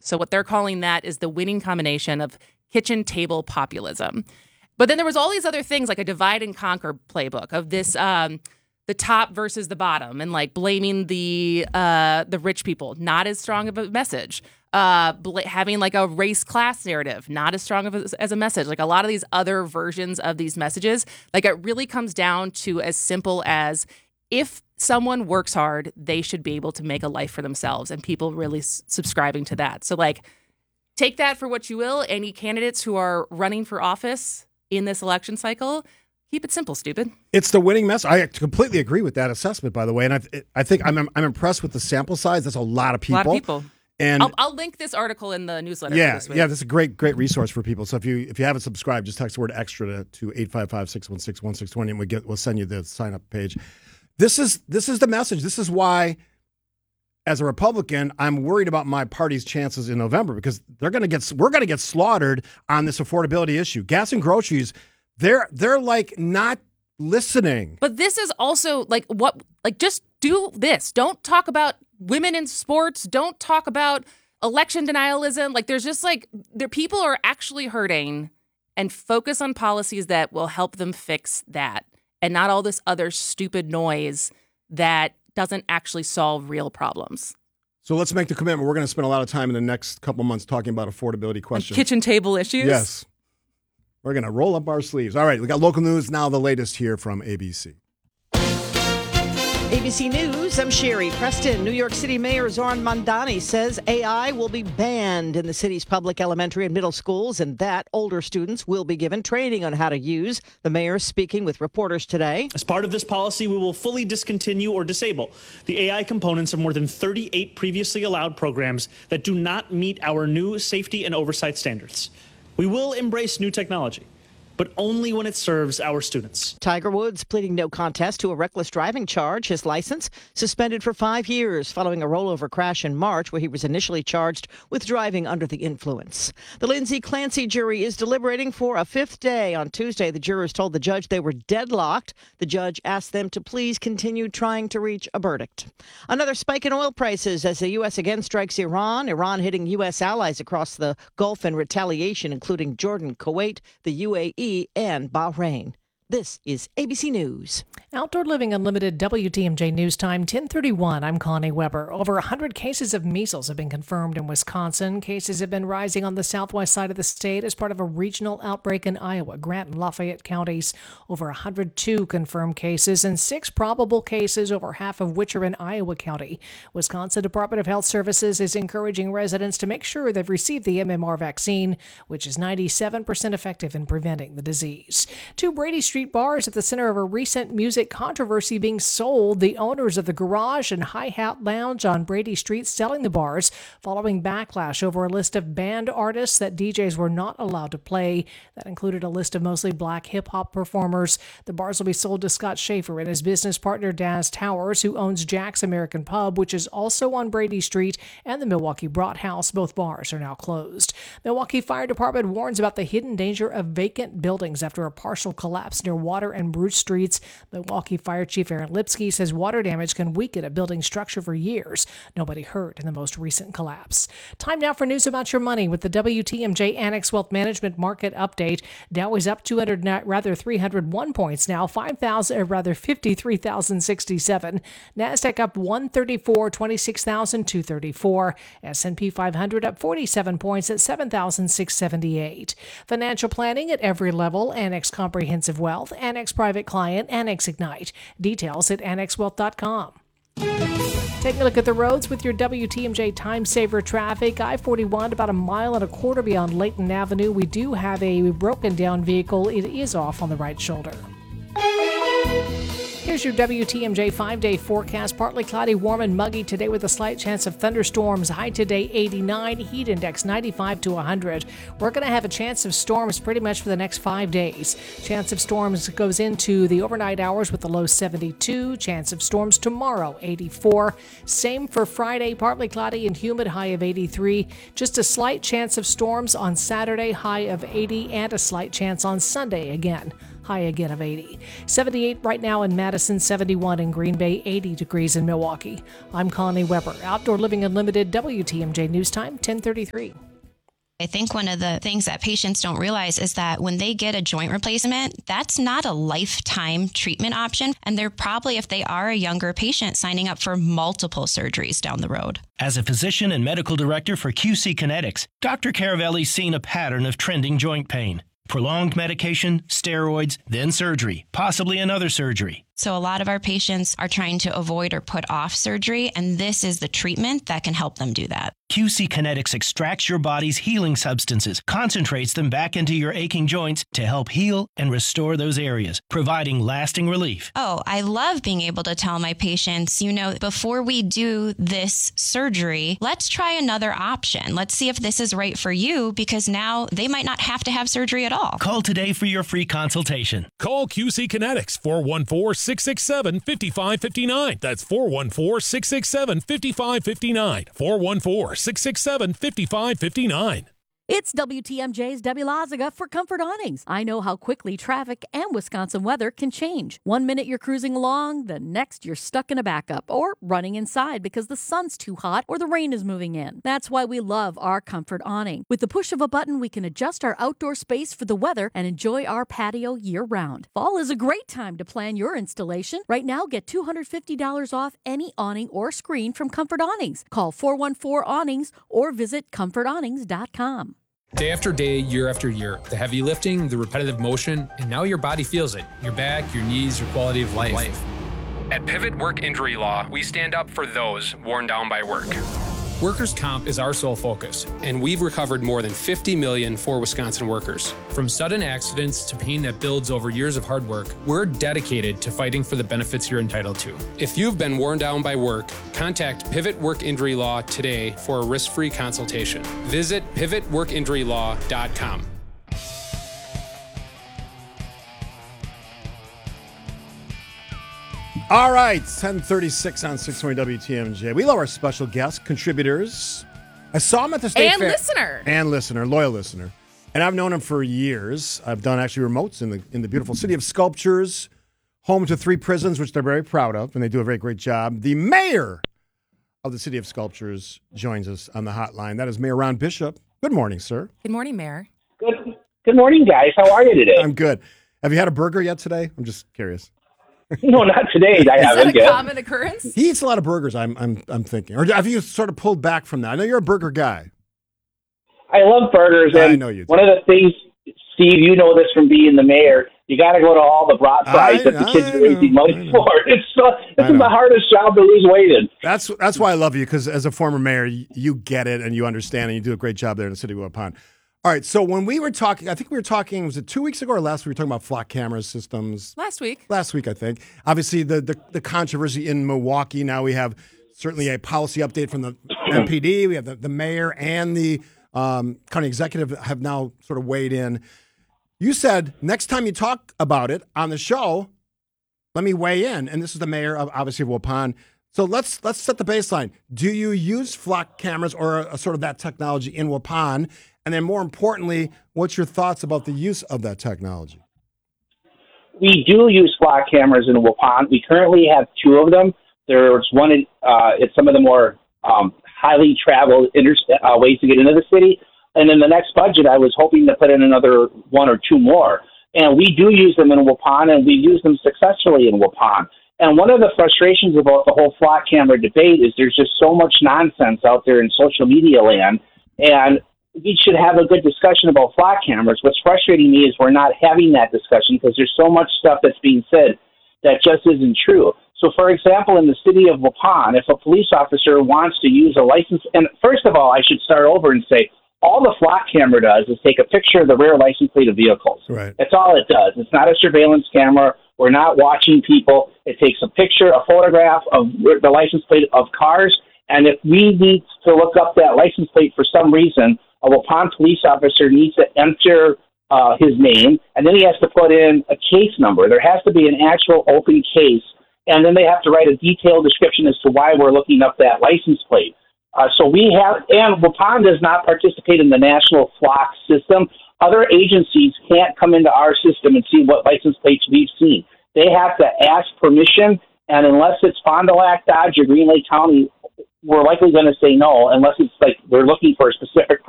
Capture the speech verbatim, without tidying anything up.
So what they're calling that is the winning combination of kitchen table populism. But then there was all these other things like a divide and conquer playbook of this, um, the top versus the bottom, and like blaming the uh, the rich people, not as strong of a message. Uh, bl- having like a race class narrative, not as strong of a, as a message. Like a lot of these other versions of these messages, like it really comes down to as simple as if someone works hard, they should be able to make a life for themselves, and people really s- subscribing to that. So like, take that for what you will. Any candidates who are running for office in this election cycle, keep it simple, stupid. It's the winning message. I completely agree with that assessment, by the way. And I, I think I'm I'm impressed with the sample size. That's a lot of people. A lot of people. And I'll, I'll link this article in the newsletter. Yeah, for this week. yeah, this is a great, great resource for people. So if you if you haven't subscribed, just text the word extra to, to eight five five, six one six, one six two zero, and we get we'll send you the sign up page. This is this is the message. This is why, as a Republican, I'm worried about my party's chances in November, because they're going to get we're going to get slaughtered on this affordability issue. Gas and groceries, they're they're like not listening. But this is also like what like just do this. Don't talk about women in sports. Don't talk about election denialism. Like there's just like there people are actually hurting, and focus on policies that will help them fix that, and not all this other stupid noise that doesn't actually solve real problems. So let's make the commitment. We're going to spend a lot of time in the next couple months talking about affordability questions. Like kitchen table issues? Yes. We're going to roll up our sleeves. All right, we got local news now, the latest here from A B C. A B C News, I'm Sherry Preston. New York City Mayor Zoran Mandani says A I will be banned in the city's public elementary and middle schools, and that older students will be given training on how to use. The mayor speaking with reporters today. As part of this policy, we will fully discontinue or disable the A I components of more than thirty-eight previously allowed programs that do not meet our new safety and oversight standards. We will embrace new technology, but only when it serves our students. Tiger Woods pleading no contest to a reckless driving charge. His license suspended for five years following a rollover crash in March where he was initially charged with driving under the influence. The Lindsay Clancy jury is deliberating for a fifth day. On Tuesday, the jurors told the judge they were deadlocked. The judge asked them to please continue trying to reach a verdict. Another spike in oil prices as the U S again strikes Iran. Iran hitting U S allies across the Gulf in retaliation, including Jordan, Kuwait, the U A E, and Bahrain. This is A B C News. Outdoor Living Unlimited W T M J News Time, ten thirty-one. I'm Connie Weber. Over one hundred cases of measles have been confirmed in Wisconsin. Cases have been rising on the southwest side of the state as part of a regional outbreak in Iowa, Grant and Lafayette counties. Over one hundred two confirmed cases and six probable cases, over half of which are in Iowa County. Wisconsin Department of Health Services is encouraging residents to make sure they've received the M M R vaccine, which is ninety-seven percent effective in preventing the disease. Two Brady Street bars at the center of a recent music controversy being sold. The owners of the Garage and Hi-Hat Lounge on Brady Street selling the bars following backlash over a list of banned artists that D Js were not allowed to play. That included a list of mostly black hip-hop performers. The bars will be sold to Scott Schaefer and his business partner Daz Towers, who owns Jack's American Pub, which is also on Brady Street, and the Milwaukee Brat House. Both bars are now closed. Milwaukee Fire Department warns about the hidden danger of vacant buildings after a partial collapse near Water and Bruce Streets. Milwaukee Fire Chief Aaron Lipsky says water damage can weaken a building structure for years. Nobody hurt in the most recent collapse. Time now for news about your money with the W T M J Annex Wealth Management Market Update. Dow is up two hundred, rather three hundred one points now, five thousand, or rather fifty-three thousand sixty-seven. Nasdaq up one thirty-four, twenty-six thousand two hundred thirty-four. S and P five hundred up forty-seven points at seven thousand six hundred seventy-eight. Financial planning at every level. Annex Comprehensive Wealth, Annex Private Client, Annex Ignite. Details at annex wealth dot com. Taking a look at the roads with your W T M J Time Saver traffic. I forty-one about a mile and a quarter beyond Layton Avenue. We do have a broken down vehicle. It is off on the right shoulder. Here's your W T M J five-day forecast. Partly cloudy, warm and muggy today with a slight chance of thunderstorms. High today eighty-nine, heat index ninety-five to one hundred. We're going to have a chance of storms pretty much for the next five days. Chance of storms goes into the overnight hours with the low seventy-two. Chance of storms tomorrow, eighty-four. Same for Friday, partly cloudy and humid, high of eighty-three. Just a slight chance of storms on Saturday, high of eighty, and a slight chance on Sunday again. high again of eighty. seventy-eight right now in Madison, seventy-one in Green Bay, eighty degrees in Milwaukee. I'm Connie Weber, Outdoor Living Unlimited, W T M J News Time, ten thirty-three. I think one of the things that patients don't realize is that when they get a joint replacement, that's not a lifetime treatment option. And they're probably, if they are a younger patient, signing up for multiple surgeries down the road. As a physician and medical director for Q C Kinetics, Doctor Caravelli's seen a pattern of trending joint pain. Prolonged medication, steroids, then surgery, possibly another surgery. So a lot of our patients are trying to avoid or put off surgery, and this is the treatment that can help them do that. Q C Kinetics extracts your body's healing substances, concentrates them back into your aching joints to help heal and restore those areas, providing lasting relief. Oh, I love being able to tell my patients, you know, before we do this surgery, let's try another option. Let's see if this is right for you, because now they might not have to have surgery at all. Call today for your free consultation. Call Q C Kinetics, four one four, six six seven, five five five nine. That's four one four, six six seven, five five five nine. four one four, six six seven, five five five nine. It's W T M J's Debbie Lazaga for Comfort Awnings. I know how quickly traffic and Wisconsin weather can change. One minute you're cruising along, the next you're stuck in a backup or running inside because the sun's too hot or the rain is moving in. That's why we love our Comfort Awning. With the push of a button, we can adjust our outdoor space for the weather and enjoy our patio year-round. Fall is a great time to plan your installation. Right now, get two hundred fifty dollars off any awning or screen from Comfort Awnings. Call four one four awnings or visit comfort awnings dot com. Day after day, year after year, the heavy lifting, the repetitive motion, and now your body feels it. Your back, your knees, your quality of life. life. At Pivot Work Injury Law, we stand up for those worn down by work. Workers' comp is our sole focus, and we've recovered more than fifty million dollars for Wisconsin workers. From sudden accidents to pain that builds over years of hard work, we're dedicated to fighting for the benefits you're entitled to. If you've been worn down by work, contact Pivot Work Injury Law today for a risk-free consultation. Visit pivot work injury law dot com. All right, ten thirty-six on six twenty W T M J. We love our special guests, contributors. I saw him at the state and fair. listener. And listener, loyal listener. And I've known him for years. I've done actually remotes in the in the beautiful city of Sculptures, home to three prisons, which they're very proud of, and they do a very great job. The mayor of the city of Sculptures joins us on the hotline. That is Mayor Ron Bishop. Good morning, sir. Good morning, Mayor. Good, good morning, guys. How are you today? I'm good. Have you had a burger yet today? I'm just curious. No, not today. I Is haven't that a yet. common occurrence? He eats a lot of burgers, I'm I'm I'm thinking. Or have you sort of pulled back from that? I know you're a burger guy. I love burgers. I And know you do. one of the things, Steve, you know this from being the mayor, you got to go to all the brat fries I- that the kids I are raising know, money for. It's so, this I is know. the hardest job to lose weight in. That's that's why I love you, because as a former mayor, you, you get it and you understand and you do a great job there in the city of Waupun. All right, so when we were talking, I think we were talking, was it two weeks ago or last week? We were talking about flock camera systems. Last week. Last week, I think. Obviously, the, the, the controversy in Milwaukee. Now we have certainly a policy update from the M P D. We have the, the mayor and the um, county executive have now sort of weighed in. You said next time you talk about it on the show, let me weigh in. And this is the mayor of, obviously, of Waupun. So let's let's set the baseline. Do you use flock cameras or a, a sort of that technology in Waupun? And then more importantly, what's your thoughts about the use of that technology? We do use flock cameras in Waupun. We currently have two of them. There's one in, uh, at some of the more um, highly traveled inter- uh, ways to get into the city. And in the next budget, I was hoping to put in another one or two more. And we do use them in Waupun, and we use them successfully in Waupun. And one of the frustrations about the whole flock camera debate is there's just so much nonsense out there in social media land. And we should have a good discussion about flock cameras. What's frustrating me is we're not having that discussion because there's so much stuff that's being said that just isn't true. So, for example, in the city of Waupun, if a police officer wants to use a license, and first of all, I should start over and say, all the flock camera does is take a picture of the rear license plate of vehicles. Right. That's all it does. It's not a surveillance camera. We're not watching people. It takes a picture, a photograph of the license plate of cars, and if we need to look up that license plate for some reason, a Waupun police officer needs to enter uh, his name, and then he has to put in a case number. There has to be an actual open case, and then they have to write a detailed description as to why we're looking up that license plate. Uh, so we have, and Waupun does not participate in the national flock system. Other agencies can't come into our system and see what license plates we've seen. They have to ask permission, and unless it's Fond du Lac, Dodge, or Green Lake County, we're likely going to say no, unless it's like they're looking for a specific